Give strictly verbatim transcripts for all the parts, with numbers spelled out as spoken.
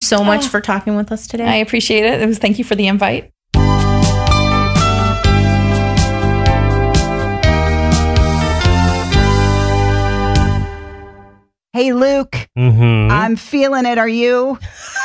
so much Oh. for talking with us today. I appreciate it. It was thank you for the invite. Hey, Luke, Mm-hmm. I'm feeling it. Are you?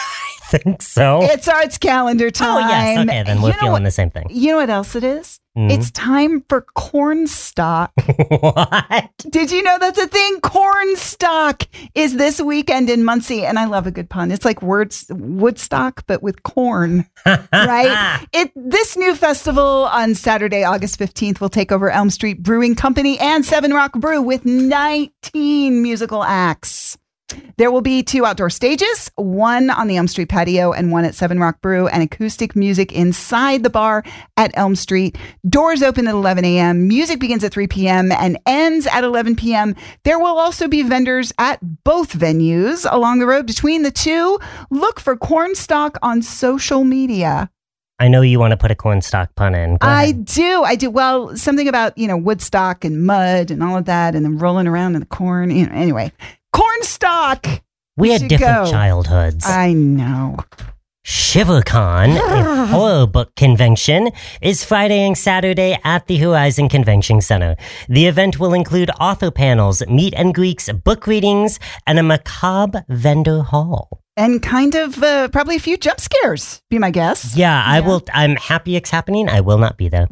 I think so. It's Arts Calendar time. Oh, yes. Okay, then we're You know feeling what- the same thing. You know what else it is? Hmm. It's time for Cornstalk. What? Did you know that's a thing? Cornstalk is this weekend in Muncie, and I love a good pun. It's like words Woodstock, but with corn, right? It this new festival on Saturday, August fifteenth, will take over Elm Street Brewing Company and Seven Rock Brew with nineteen musical acts. There will be two outdoor stages, one on the Elm Street patio and one at Seven Rock Brew, and acoustic music inside the bar at Elm Street. Doors open at eleven a.m. Music begins at three p.m. and ends at eleven p.m. There will also be vendors at both venues along the road between the two. Look for Cornstalk on social media. I know you want to put a cornstalk pun in. Go I ahead. do. I do. Well, something about, you know, Woodstock and mud and all of that and then rolling around in the corn. You know, anyway, Cornstalk. We you had should different go. childhoods. I know. ShiverCon, a horror book convention, is Friday and Saturday at the Horizon Convention Center. The event will include author panels, meet and greets, book readings, and a macabre vendor hall. And kind of uh, probably a few jump scares, be my guess. Yeah, I will. I'm happy it's happening. I will not be there.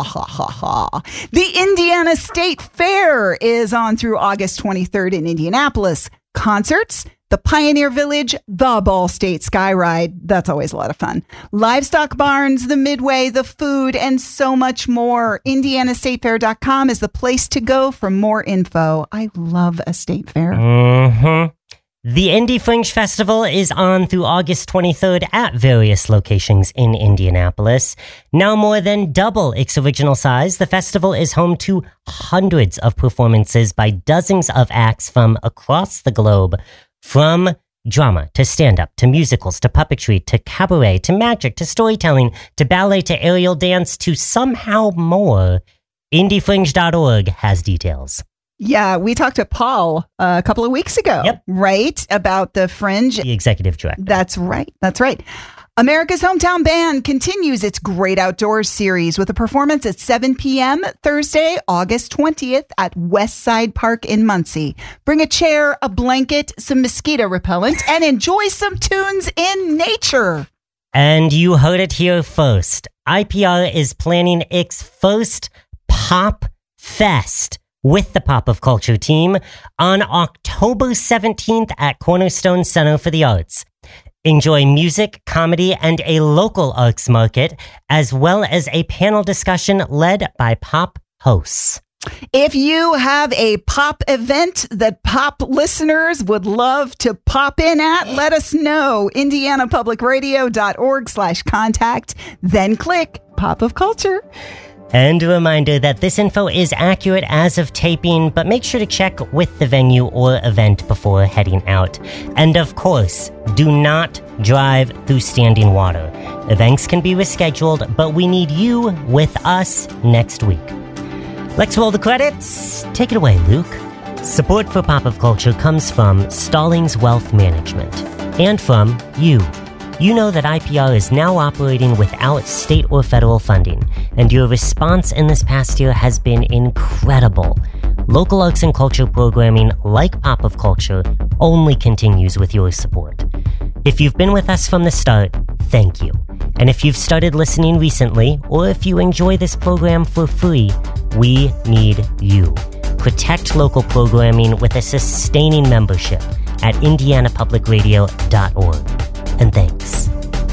Wahahaha. The Indiana State Fair is on through August twenty-third in Indianapolis. Concerts, the Pioneer Village, the Ball State Sky Ride. That's always a lot of fun. Livestock barns, the Midway, the food, and so much more. Indiana State Fair dot com is the place to go for more info. I love a state fair. Mm-hmm. The Indie Fringe Festival is on through August twenty-third at various locations in Indianapolis. Now more than double its original size, the festival is home to hundreds of performances by dozens of acts from across the globe. From drama to stand-up to musicals to puppetry to cabaret to magic to storytelling to ballet to aerial dance to somehow more. indie fringe dot org has details. Yeah, we talked to Paul uh, a couple of weeks ago, Yep. right? About the Fringe. The executive director. That's right. That's right. America's Hometown Band continues its Great Outdoors series with a performance at seven p.m. Thursday, August twentieth at Westside Park in Muncie. Bring a chair, a blanket, some mosquito repellent, and enjoy some tunes in nature. And you heard it here first. I P R is planning its first Pop Fest with the Pop of Culture team on October seventeenth at Cornerstone Center for the Arts. Enjoy music, comedy, and a local arts market, as well as a panel discussion led by pop hosts. If you have a pop event that pop listeners would love to pop in at, let us know. indiana public radio dot org slash contact, then click Pop of Culture. And a reminder that this info is accurate as of taping, but make sure to check with the venue or event before heading out. And of course, do not drive through standing water. Events can be rescheduled, but we need you with us next week. Let's roll the credits. Take it away, Luke. Support for Pop of Culture comes from Stallings Wealth Management and from you. You know that I P R is now operating without state or federal funding, and your response in this past year has been incredible. Local arts and culture programming like Pop of Culture only continues with your support. If you've been with us from the start, thank you. And if you've started listening recently, or if you enjoy this program for free, we need you. Protect local programming with a sustaining membership at indiana public radio dot org. And thanks.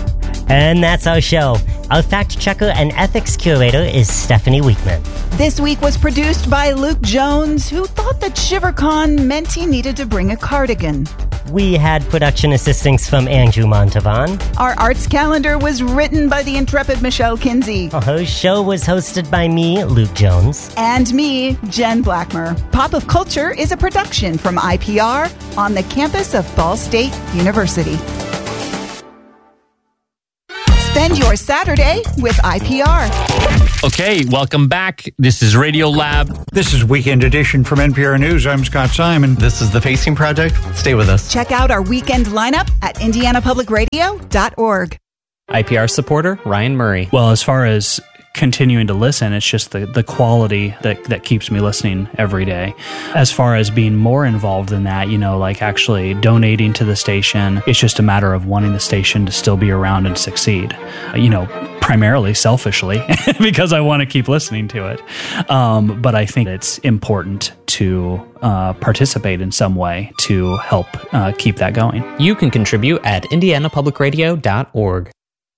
And that's our show. Our fact checker and ethics curator is Stephanie Weekman. This week was produced by Luke Jones, who thought that ShiverCon meant he needed to bring a cardigan. We had production assistance from Andrew Montalban. Our arts calendar was written by the intrepid Michelle Kinsey. Our show was hosted by me, Luke Jones. And me, Jen Blackmer. Pop of Culture is a production from I P R on the campus of Ball State University. Spend your Saturday with I P R. Okay, welcome back. This is Radio Lab. This is Weekend Edition from N P R News. I'm Scott Simon. This is The Pacing Project. Stay with us. Check out our weekend lineup at indiana public radio dot org. I P R supporter, Ryan Murray. Well, as far as continuing to listen, it's just the, the quality that, that keeps me listening every day. As far as being more involved in that, you know, like actually donating to the station, it's just a matter of wanting the station to still be around and succeed. You know, primarily selfishly because I want to keep listening to it. Um, but I think it's important to uh, participate in some way to help uh, keep that going. You can contribute at indiana public radio dot org.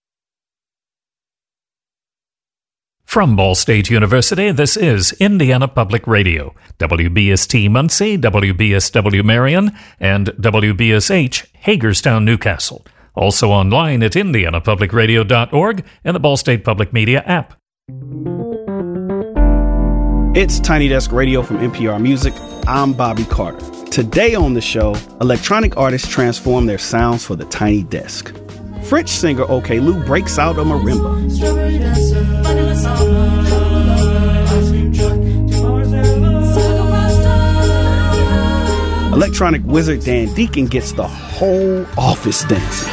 From Ball State University, this is Indiana Public Radio, W B S T Muncie, W B S W Marion, and W B S H Hagerstown, Newcastle. Also online at indiana public radio dot org and the Ball State Public Media app. It's Tiny Desk Radio from N P R Music. I'm Bobby Carter. Today on the show, electronic artists transform their sounds for the Tiny Desk. French singer OK Lou breaks out a marimba. Electronic wizard Dan Deacon gets the whole office dancing.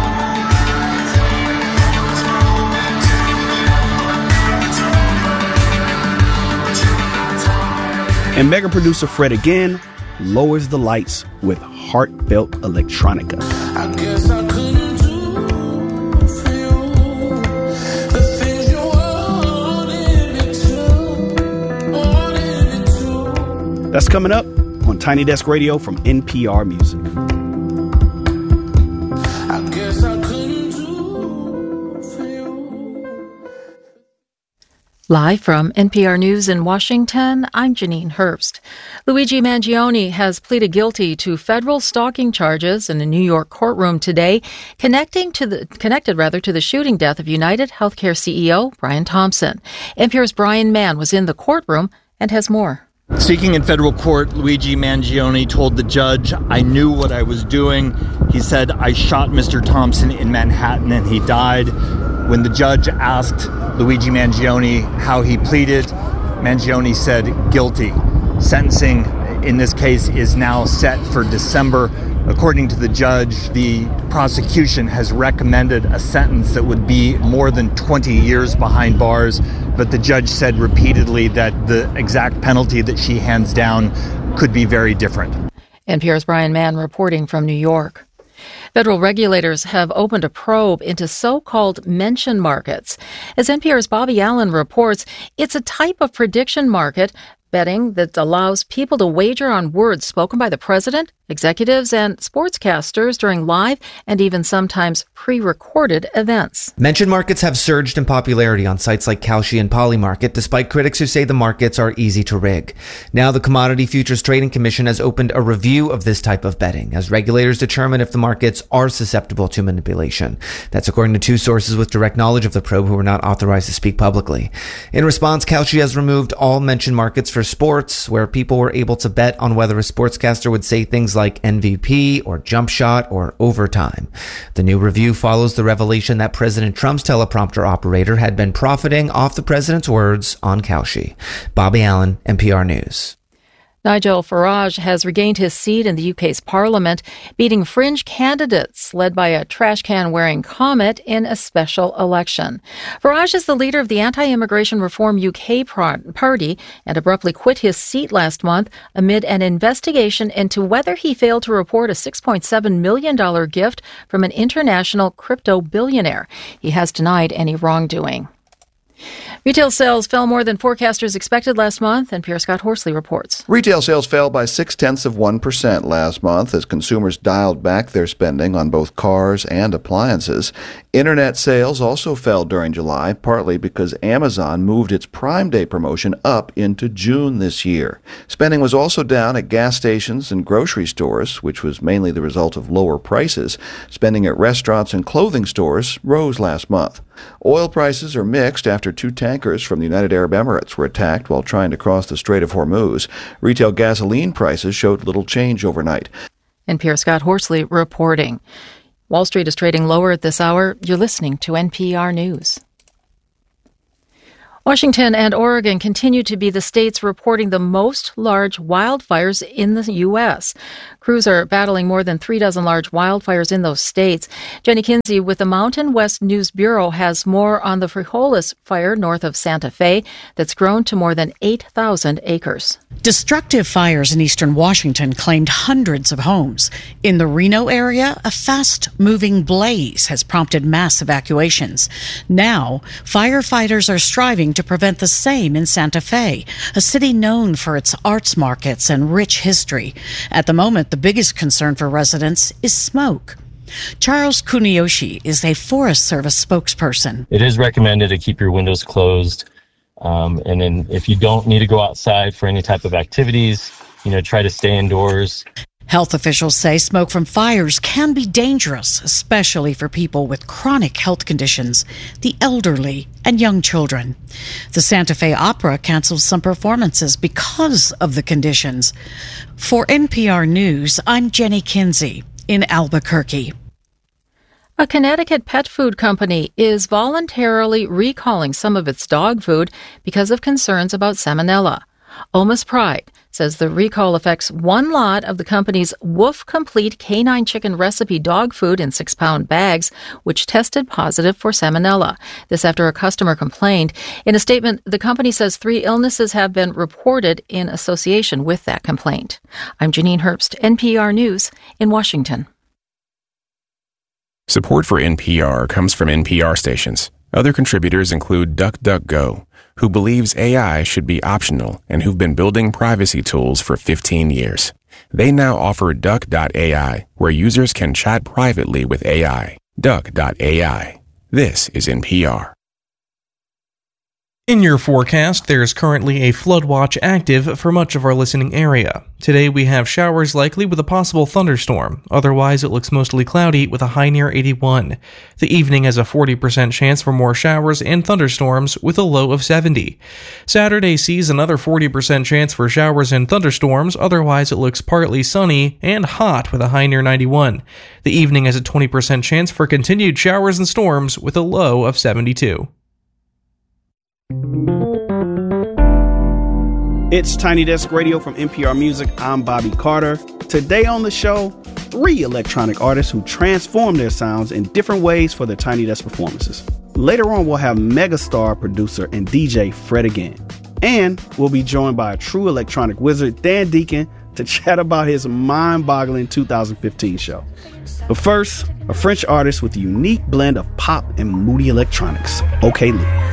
And mega producer Fred again lowers the lights with heartfelt electronica. I guess I couldn't do for you the things you wanted me to, wanted me to. That's coming up on Tiny Desk Radio from N P R Music. I guess I couldn't do for you. Live from N P R News in Washington, I'm Janine Herbst. Luigi Mangione has pleaded guilty to federal stalking charges in a New York courtroom today, connecting to the connected rather to the shooting death of United Healthcare C E O Brian Thompson. N P R's Brian Mann was in the courtroom and has more. Speaking in federal court, Luigi Mangione told the judge, "I knew what I was doing." He said, "I shot Mister Thompson in Manhattan and he died." When the judge asked Luigi Mangione how he pleaded, Mangione said guilty. Sentencing in this case is now set for December. According to the judge, the prosecution has recommended a sentence that would be more than twenty years behind bars, but the judge said repeatedly that the exact penalty that she hands down could be very different. N P R's Brian Mann reporting from New York. Federal regulators have opened a probe into so-called mention markets. As N P R's Bobby Allen reports, it's a type of prediction market betting that allows people to wager on words spoken by the president, executives, and sportscasters during live and even sometimes pre-recorded events. Mention markets have surged in popularity on sites like Kalshi and Polymarket, despite critics who say the markets are easy to rig. Now the Commodity Futures Trading Commission has opened a review of this type of betting as regulators determine if the markets are susceptible to manipulation. That's according to two sources with direct knowledge of the probe who were not authorized to speak publicly. In response, Kalshi has removed all mention markets for sports, where people were able to bet on whether a sportscaster would say things like M V P or jump shot or overtime. The new review follows the revelation that President Trump's teleprompter operator had been profiting off the president's words on Kalshi. Bobby Allen, N P R News. Nigel Farage has regained his seat in the U K's parliament, beating fringe candidates led by a trash can-wearing comet in a special election. Farage is the leader of the Anti-Immigration Reform U K party and abruptly quit his seat last month amid an investigation into whether he failed to report a six point seven million dollars gift from an international crypto billionaire. He has denied any wrongdoing. Retail sales fell more than forecasters expected last month, and Pierre Scott Horsley reports. Retail sales fell by six-tenths of one percent last month as consumers dialed back their spending on both cars and appliances. Internet sales also fell during July, partly because Amazon moved its Prime Day promotion up into June this year. Spending was also down at gas stations and grocery stores, which was mainly the result of lower prices. Spending at restaurants and clothing stores rose last month. Oil prices are mixed after two tankers from the United Arab Emirates were attacked while trying to cross the Strait of Hormuz. Retail gasoline prices showed little change overnight. And Pierre Scott Horsley reporting. Wall Street is trading lower at this hour. You're listening to N P R News. Washington and Oregon continue to be the states reporting the most large wildfires in the U S. Crews are battling more than three dozen large wildfires in those states. Jenny Kinsey with the Mountain West News Bureau has more on the Frijoles fire north of Santa Fe that's grown to more than eight thousand acres. Destructive fires in eastern Washington claimed hundreds of homes. In the Reno area, a fast-moving blaze has prompted mass evacuations. Now, firefighters are striving to prevent the same in Santa Fe, a city known for its arts markets and rich history. At the moment, the biggest concern for residents is smoke. Charles Kuniyoshi is a Forest Service spokesperson. It is recommended to keep your windows closed. Um, and then if you don't need to go outside for any type of activities, you know, try to stay indoors. Health officials say smoke from fires can be dangerous, especially for people with chronic health conditions, the elderly, and young children. The Santa Fe Opera canceled some performances because of the conditions. For N P R News, I'm Jenny Kinsey in Albuquerque. A Connecticut pet food company is voluntarily recalling some of its dog food because of concerns about salmonella. Omas Pride says the recall affects one lot of the company's Wolf Complete Canine Chicken Recipe dog food in six-pound bags, which tested positive for salmonella. This after a customer complained. In a statement, the company says three illnesses have been reported in association with that complaint. I'm Janine Herbst, N P R News in Washington. Support for N P R comes from N P R stations. Other contributors include DuckDuckGo, who believes A I should be optional and who've been building privacy tools for fifteen years. They now offer Duck dot A I, where users can chat privately with A I. Duck dot A I. This is N P R. In your forecast, there's currently a flood watch active for much of our listening area. Today we have showers likely with a possible thunderstorm. Otherwise, it looks mostly cloudy with a high near eighty-one. The evening has a forty percent chance for more showers and thunderstorms with a low of seventy. Saturday sees another forty percent chance for showers and thunderstorms. Otherwise, it looks partly sunny and hot with a high near ninety-one. The evening has a twenty percent chance for continued showers and storms with a low of seventy-two. It's Tiny Desk Radio from N P R Music. I'm Bobby Carter. Today on the show, three electronic artists who transform their sounds in different ways for their Tiny Desk performances. Later on, we'll have megastar producer and D J Fred Again. And we'll be joined by a true electronic wizard, Dan Deacon, to chat about his mind-boggling two thousand fifteen show. But first, a French artist with a unique blend of pop and moody electronics, OK Lee.